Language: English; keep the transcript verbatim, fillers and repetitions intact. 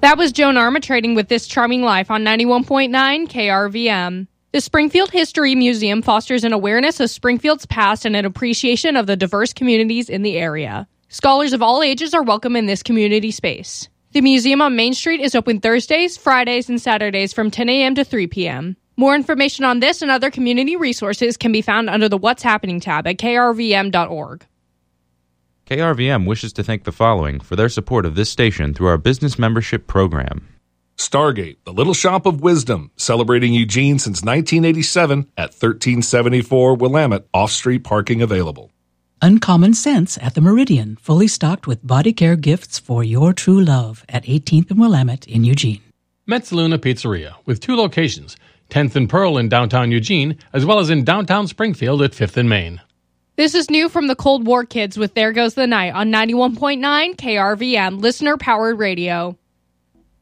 That was Joan Armatrading with This Charming Life on ninety-one point nine K R V M. The Springfield History Museum fosters an awareness of Springfield's past and an appreciation of the diverse communities in the area. Scholars of all ages are welcome in this community space. The museum on Main Street is open Thursdays, Fridays, and Saturdays from ten a.m. to three p.m. More information on this and other community resources can be found under the What's Happening tab at K R V M dot org. K R V M wishes to thank the following for their support of this station through our business membership program. Stargate, the Little Shop of Wisdom, celebrating Eugene since nineteen eighty-seven at thirteen seventy-four Willamette, off-street parking available. Uncommon Sense at the Meridian, fully stocked with body care gifts for your true love at eighteenth and Willamette in Eugene. Metzaluna Pizzeria, with two locations, tenth and Pearl in downtown Eugene, as well as in downtown Springfield at fifth and Main. This is new from the Cold War Kids with There Goes the Night on ninety-one point nine K R V M, listener-powered radio.